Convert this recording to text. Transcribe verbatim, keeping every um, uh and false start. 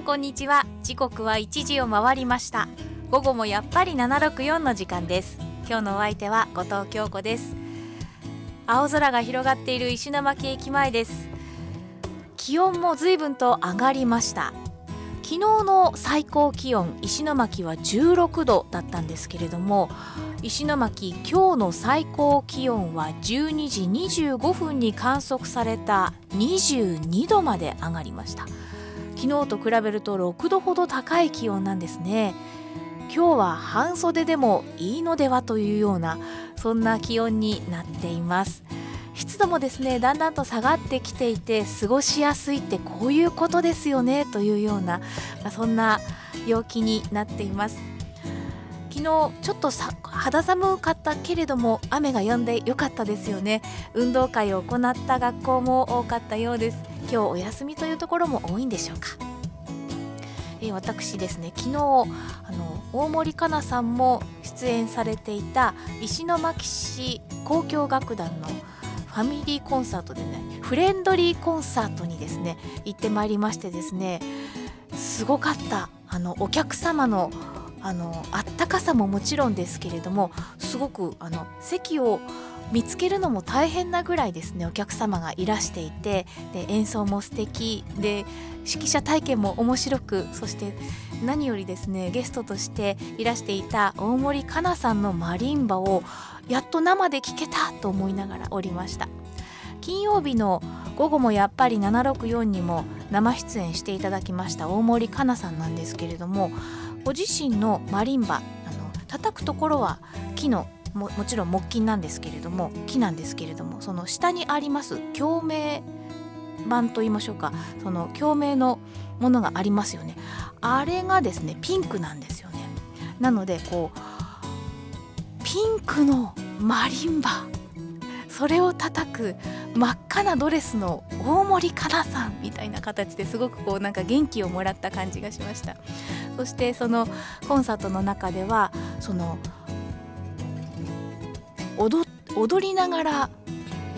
んこんにちは。時刻はいちじを回りました。午後もやっぱりななろくよんの時間です。今日のお相手は後藤京子です。青空が広がっている石巻駅前です。気温も随分と上がりました。昨日の最高気温、石巻はじゅうろくどだったんですけれども、石巻今日の最高気温はじゅうにじにじゅうごふんに観測されたにじゅうにどまで上がりました。昨日と比べるとろくどほど高い気温なんですね。今日は半袖でもいいのではというような、そんな気温になっています。湿度もですね、だんだんと下がってきていて、過ごしやすいってこういうことですよねというような、まあ、そんな陽気になっています。昨日ちょっとさ肌寒かったけれども、雨が止んでよかったですよね。運動会を行った学校も多かったようです。今日お休みというところも多いんでしょうか。えー、私ですね、昨日あの大森かなさんも出演されていた石巻市交響楽団のファミリーコンサートでね、フレンドリーコンサートにですね行ってまいりましてですね、すごかった。あのお客様のあのあったかさももちろんですけれども、すごくあの席を見つけるのも大変なぐらいですね、お客様がいらしていて、で演奏も素敵で、指揮者体験も面白く、そして何よりですね、ゲストとしていらしていた大森かなさんのマリンバをやっと生で聴けたと思いながらおりました。金曜日の午後もやっぱりななろくよんにも生出演していただきました大森かなさんなんですけれども、ご自身のマリンバ、あの叩くところは木の も, もちろん木琴なんですけれども木なんですけれども、その下にあります共鳴板と言いましょうか、その共鳴のものがありますよね。あれがですねピンクなんですよね。なのでこうピンクのマリンバ、それを叩く真っ赤なドレスの大森かなさんみたいな形で、すごくこうなんか元気をもらった感じがしました。そしてそのコンサートの中ではその 踊, 踊りながら